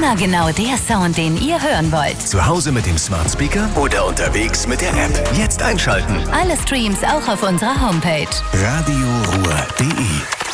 Immer genau der Sound, den ihr hören wollt. Zu Hause mit dem Smart Speaker oder unterwegs mit der App. Jetzt einschalten. Alle Streams auch auf unserer Homepage. radioruhr.de